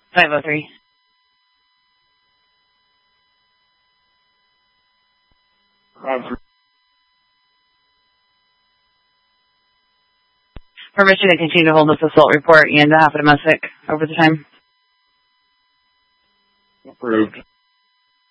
503. Permission to continue to hold this assault report and half a domestic over the time. Approved.